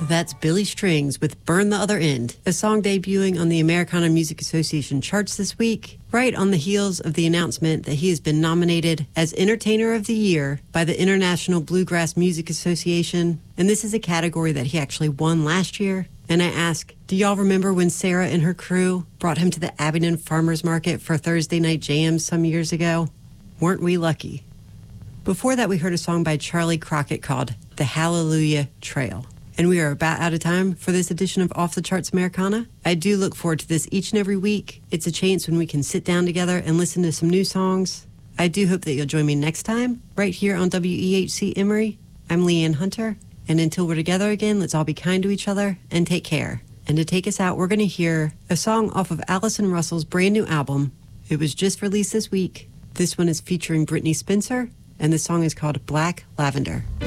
That's Billy Strings with Burn the Other End, a song debuting on the Americana Music Association charts this week, right on the heels of the announcement that he has been nominated as Entertainer of the Year by the International Bluegrass Music Association. And this is a category that he actually won last year. And I ask, do y'all remember when Sarah and her crew brought him to the Abingdon Farmers Market for Thursday night jams some years ago? Weren't we lucky? Before that, we heard a song by Charlie Crockett called The Hallelujah Trail. And we are about out of time for this edition of Off the Charts Americana. I do look forward to this each and every week. It's a chance when we can sit down together and listen to some new songs. I do hope that you'll join me next time, right here on WEHC Emory. I'm Leanne Hunter, and until we're together again, let's all be kind to each other and take care. And to take us out, we're going to hear a song off of Allison Russell's brand new album. It was just released this week. This one is featuring Brittany Spencer, and the song is called Black Lavender.